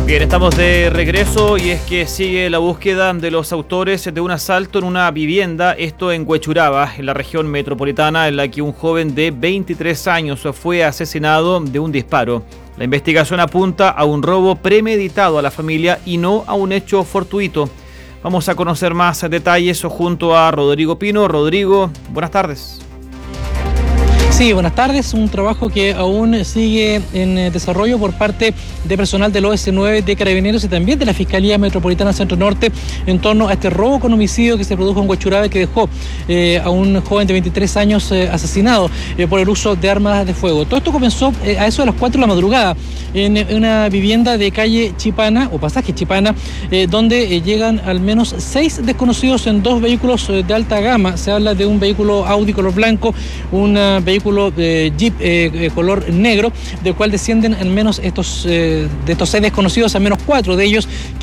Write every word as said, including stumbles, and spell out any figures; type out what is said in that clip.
Bien, estamos de regreso y es que sigue la búsqueda de los autores de un asalto en una vivienda, esto en Huechuraba, en la región metropolitana, en la que un joven de veintitrés años fue asesinado de un disparo. La investigación apunta a un robo premeditado a la familia y no a un hecho fortuito. Vamos a conocer más detalles junto a Rodrigo Pino. Rodrigo, buenas tardes. Sí, buenas tardes. Un trabajo que aún sigue en desarrollo por parte de personal del O S nueve de Carabineros y también de la Fiscalía Metropolitana Centro Norte en torno a este robo con homicidio que se produjo en Huechuraba y que dejó eh, a un joven de veintitrés años eh, asesinado eh, por el uso de armas de fuego. Todo esto comenzó eh, a eso de las cuatro de la madrugada en una vivienda de calle Chipana o pasaje Chipana, eh, donde eh, llegan al menos seis desconocidos en dos vehículos eh, de alta gama. Se habla de un vehículo Audi color blanco, un uh, vehículo de Jeep eh, color negro, del cual descienden al menos estos, eh, de estos seis desconocidos, al menos cuatro de ellos